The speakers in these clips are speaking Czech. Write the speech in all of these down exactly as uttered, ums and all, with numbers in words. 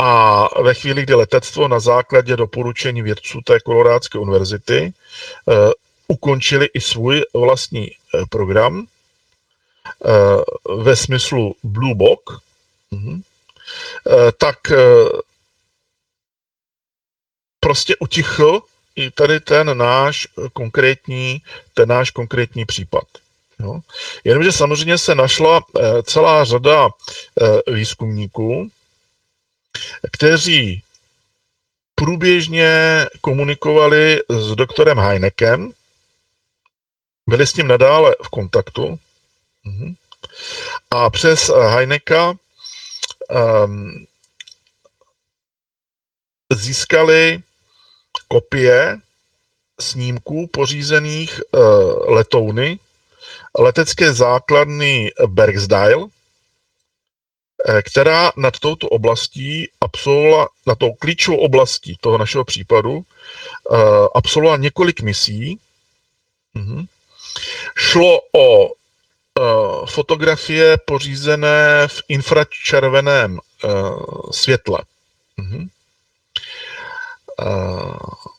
A ve chvíli, kdy letectvo na základě doporučení vědců té Kolorádské univerzity uh, ukončili i svůj vlastní uh, program uh, ve smyslu Blue Book, uh-huh, uh, tak uh, prostě utichl i tady ten náš konkrétní, ten náš konkrétní případ. Jo. Jenomže samozřejmě se našla uh, celá řada uh, výzkumníků, kteří průběžně komunikovali s doktorem Heinekem, byli s ním nadále v kontaktu a přes Heineka um, získali kopie snímků pořízených uh, letouny letecké základny Bergsdale, která nad touto oblastí absolvovala, na tou klíčovou oblastí toho našeho případu, absolvovala několik misí. Mhm. Šlo o uh, fotografie pořízené v infračerveném uh, světle. Mhm. Uh,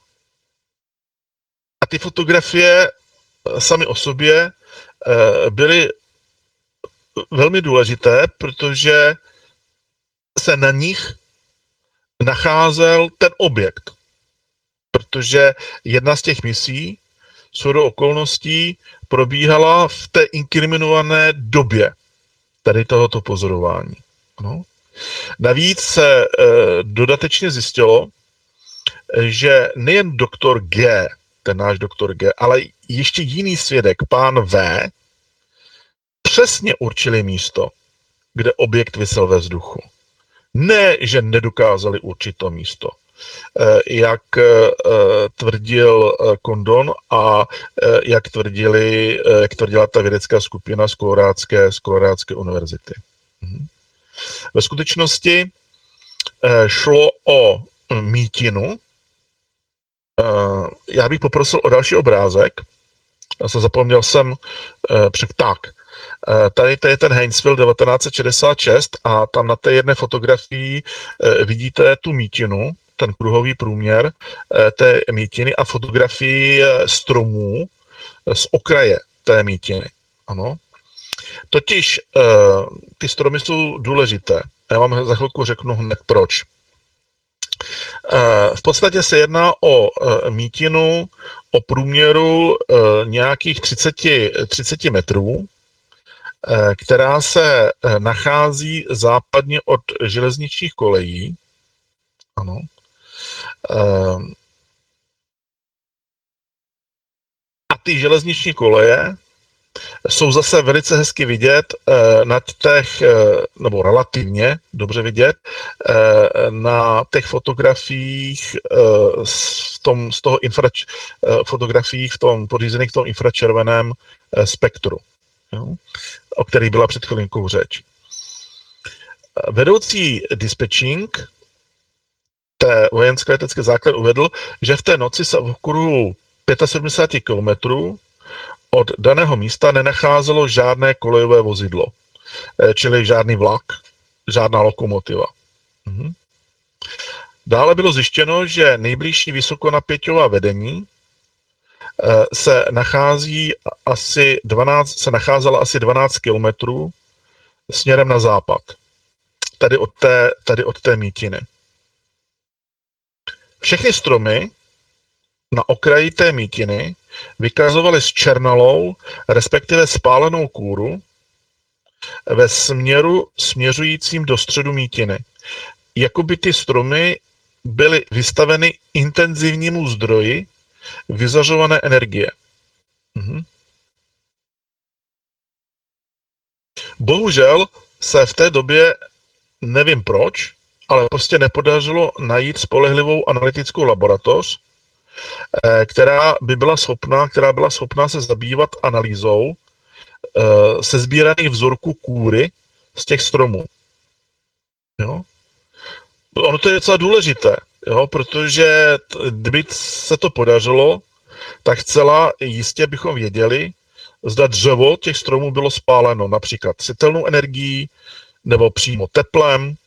a ty fotografie samy o sobě uh, byly velmi důležité, protože se na nich nacházel ten objekt. Protože jedna z těch misí shodou okolností probíhala v té inkriminované době tady tohoto pozorování. No. Navíc se e, dodatečně zjistilo, že nejen doktor G, ten náš doktor G, ale ještě jiný svědek, pán V, přesně určili místo, kde objekt visel ve vzduchu. Ne, že nedokázali určit to místo. Jak tvrdil Condon a jak, tvrdili, jak tvrdila ta vědecká skupina z Kolorádské, z Kolorádské univerzity. Ve skutečnosti šlo o mítinu. Já bych poprosil o další obrázek. Já jsem zapomněl jsem tak. Tady to je ten Hainesville devatenáct set šedesát šest a tam na té jedné fotografii vidíte tu mítinu, ten kruhový průměr té mítiny a fotografii stromů z okraje té mítiny. Ano. Totiž ty stromy jsou důležité. Já vám za chvilku řeknu hned proč. V podstatě se jedná o mítinu o průměru nějakých třicet, třicet metrů, která se nachází západně od železničních kolejí. Ano. A ty železniční koleje jsou zase velice hezky vidět na těch, nebo relativně dobře vidět, na těch fotografiích z, tom, z toho infrač, fotografiích v tom pořízených v tom infračerveném spektru, jo, o kterých byla před chvilinkou řeč. Vedoucí dispatching té vojenské letecké základny uvedl, že v té noci se v okruhu sedmdesát pět kilometrů od daného místa nenacházelo žádné kolejové vozidlo, čili žádný vlak, žádná lokomotiva. Mhm. Dále bylo zjištěno, že nejbližší vysokonapěťová vedení se nachází asi dvanáct, se nacházela asi dvanáct kilometrů směrem na západ, tady od té, tady od té mítiny. Všechny stromy na okraji té mítiny vykazovaly zčernalou, respektive spálenou kůru ve směru směřujícím do středu mítiny. Jakoby ty stromy byly vystaveny intenzivnímu zdroji vyzařované energie. Mhm. Bohužel se v té době, nevím proč, ale prostě nepodařilo najít spolehlivou analytickou laboratoř, která by byla schopná, která byla schopná se zabývat analýzou sesbíraných vzorků kůry z těch stromů. Jo? Ono to je docela důležité, jo? Protože kdyby se to podařilo, tak celá jistě bychom věděli, zda dřevo těch stromů bylo spáleno například světelnou energií nebo přímo teplem,